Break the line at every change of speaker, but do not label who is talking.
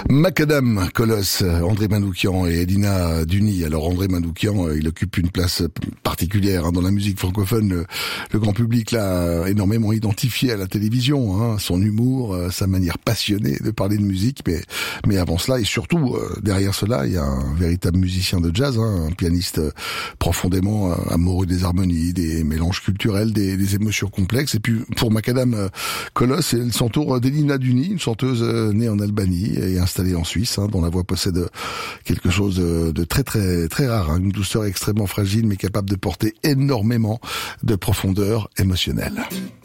Macadam Colosse, André Manoukian et Elina Duny. Alors André Manoukian, il occupe une place particulière dans la musique francophone. Le grand public l'a énormément identifié à la télévision, son humour, sa manière passionnée de parler de musique. Mais avant cela, et surtout derrière cela, il y a un véritable musicien de jazz, un pianiste profondément amoureux des harmonies, des mélanges culturels, des émotions complexes. Et puis pour Macadam Colosse, il s'entoure d'Elina Duny, une chanteuse née en Albanie et installée en Suisse, dont la voix possède quelque chose de très très très rare, une douceur extrêmement fragile mais capable de porter énormément de profondeur émotionnelle.